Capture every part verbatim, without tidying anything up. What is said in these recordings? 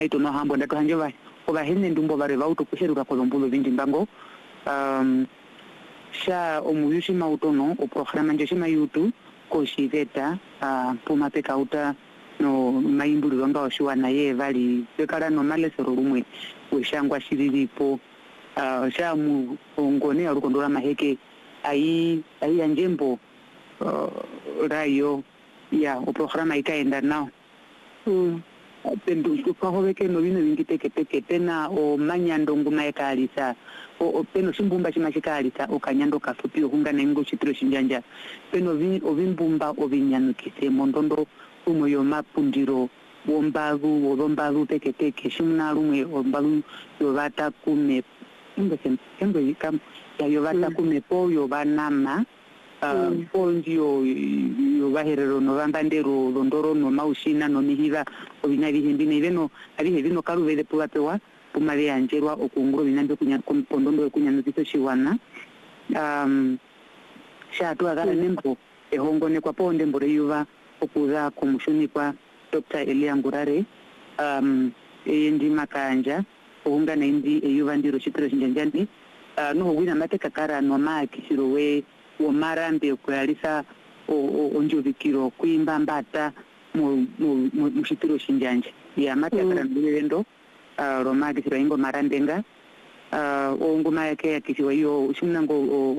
ito no hambo ndato hanje vai oba henne ndumbo bare vauto kusheruka ko lombulo vindi mbango um sha omuyushi mautono o programa nje shima yutu ko shiveta uh, puma pekauta no maimbulu longa oshiwa na ye vali bekala no malesero rumwe weshangwa shiriripo uh, sha mu ngone ya rukondola maheke ai ai anjembo uh, rayo ya o programa ikaenda nao mm. Pendu kufaho ke no bino bingi teke teke tena o manyando nguma ekalisa o peno shimbumba chimachikalisa o kanyando kafupi hunga na ngo chitiro shinjanja peno vi o vimbumba o vinyanukise mondondo umoyo mapundiro wombagu wombagu teke teke shimna rumwe ombagu yo vata kume imbe sembe ikam ya yo vata kume po yo banama Uh, mm. Pondio yo baherero no bambandero londoro no maushina no mihiva obinabi himbine ibeno abi hebino karuve de puapewa pumale anjerwa okunguro binambe kunya kompondondo kunya nziso shiwana um shatu agala mm. nembo ehongo ne kwa ponde mbore yuva okuza kumushuni kwa Doctor Elia Ngurare um endi makanja ohunga na indi eyuva ndiro chitro shinjanjani uh, no wina mateka kara no maki shirowe womarambe kuyalisa onjovikiro kuimba mbata mu mushitiro shinjanje ya matakara ndendo uh, romagi sira ingo marandenga uh, ongoma yake yakisiwa hiyo shimnango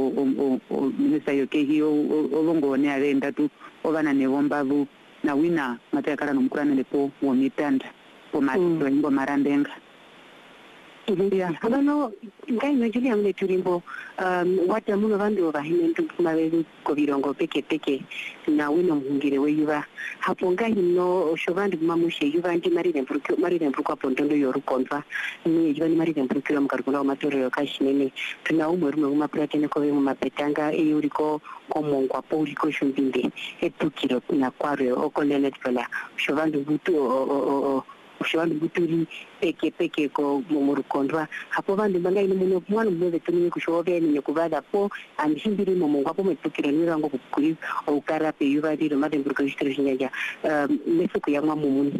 o minisa yoke hiyo obongo ne arenda tu obana ne bombavu na wina matakara nomkurane lepo womitanda pomati mm. ingo marandenga ya abano ngai no Julia mle turimbo um wata muno vandu bahine ntuma bezu ko birongo peke peke na wino mungire weyuba hapo ngai no shovandi mamushe yuba ndi mari de mpuruko mari de mpuruko pontondo yoru konfa ni yuba ni mari de mpuruko mkarikuna matoro yakashinene tuna umwe rumwe uma platene ko mu mapetanga eyuriko ko mongwa poli ko shumbinde etukiro na kware okolele tfala shovandi butu o o ushwani buturi peke peke ko mumurukondwa hapo bandi bangai no muno mwana mwe tuni kushobe ni kubada po andimbiri mu mungu hapo metukira ni rango kukuri o karape yubadi ro made mburuka shitrishanya um mefuku ya mwa mumuni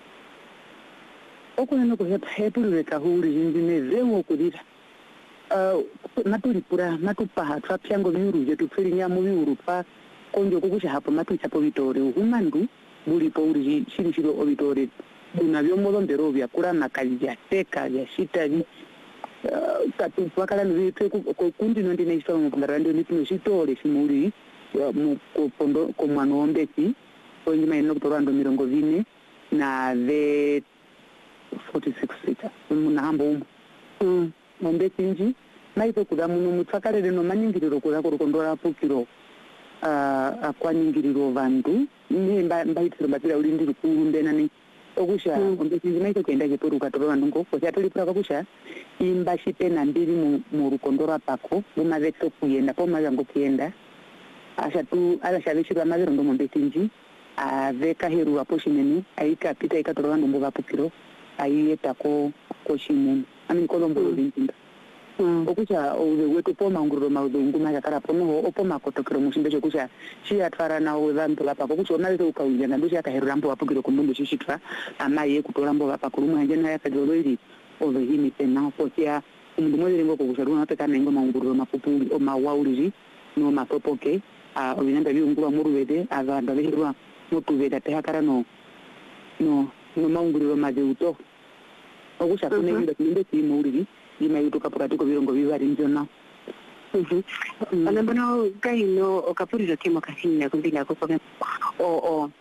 okuna no kuhepa hepuru ka huri jindine zewo kudira uh maturi pura matupaha twapyango biuru je tupfiri nyamu biuru pa konjo kukusha hapo matucha po vitore umandu buli po uri shiri shiro obitore unavyo modo ndero vya kura makalija teka vya shita vi uh, tatu wakala nvitu kukundi nondi na iswa mkundarandi nipino shitole shimuri mu kopondo komwano ombeki kwenye maino kutorando mirongo vine na ve forty-six sita na hambo umu mm. ombeki nji maito kudamu mutfakarele no manyingiriro kura kurukondora pukiro uh, akwa nyingiriro vandu ni mba mbaitiro batira ulindi rukunde nani okusha ombeki mm. zimaito kenda jeporuka toba vanungo kwa chatuli pura kusha imba shipena mbili mu, mu rukondora pako mumaveto kuyenda po mazango kuyenda asha tu ala shabishira mazero ndo ombeki nji aveka heru wapo shimeni aika pita ikatoroba ndo mboga pukiro ayeta ko ko shimu ami kolombo mm. lintinda mm. okucha owe wetu poma ngururo maudungu maja karapo no opoma kotokero mushinde chokusha shi atfara na owantu lapa okucha onalete ukawija na ndusha ka heru rambo wapukiro kumbundo shishitwa amaye kutorambo lapa kurumu hanjena ya kajoloiri ove himi pena potia umundu mwezi ngo kukusharuna peka nengo mangururo mapupuli o mawauliri no mapopoke a ovinanda biungura muruwede avanda lehirwa mutuveda tehakara no no no maungururo madeuto okusha kune nda kunde timuriri imayuto kapatiko birongo bivari njona mhm anambano kaino okapuriro kimo kasina kumbina ko kome o o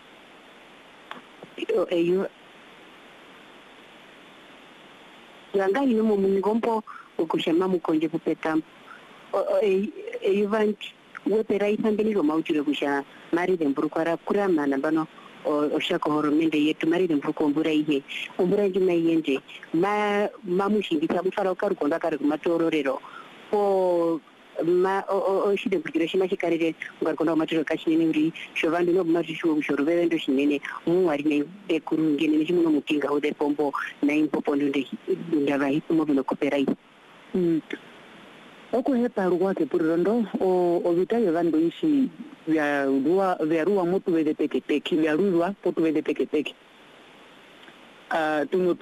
o eyo yangali no mungompo okushema mukonje kupeta o eyo vanti wepera itambeni ro maujiro kusha mari de mburukwara kurama nambano oshaka horomende yetu mari de mburuko mbura ihe mbura njima yende ma mamushingita mufara ukarukonda kare kumatororero po ma o shide mbukiro shima shikarire ngarukonda kumatoro kachinene uri shovandi no bumati shu bushoro vendo shinene muwari ne de kurungene ne chimuno mutinga ode pombo na impopo ndinde ndava hikumo bino koperai mm okuhepa ruwake purirondo o ovitayo vando ishi vya ruwa vya ruwa motu vede peke peke vya ruwa potu vede peke peke uh, tuno